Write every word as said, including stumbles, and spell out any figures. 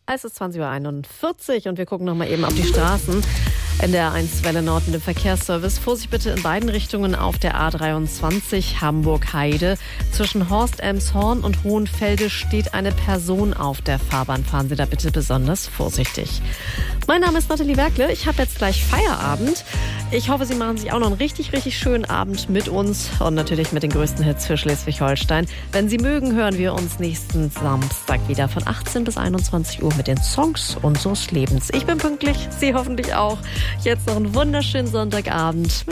Es ist zwanzig Uhr einundvierzig und wir gucken noch mal eben auf die Straßen. In der eins Welle Nord mit dem Verkehrsservice. Vorsicht bitte in beiden Richtungen auf der A dreiundzwanzig Hamburg-Heide. Zwischen Horst-Elmshorn und Hohenfelde steht eine Person auf der Fahrbahn. Fahren Sie da bitte besonders vorsichtig. Mein Name ist Nathalie Werkle. Ich habe jetzt gleich Feierabend. Ich hoffe, Sie machen sich auch noch einen richtig, richtig schönen Abend mit uns und natürlich mit den größten Hits für Schleswig-Holstein. Wenn Sie mögen, hören wir uns nächsten Samstag wieder von achtzehn bis einundzwanzig Uhr mit den Songs unseres Lebens. Ich bin pünktlich, Sie hoffentlich auch. Jetzt noch einen wunderschönen Sonntagabend.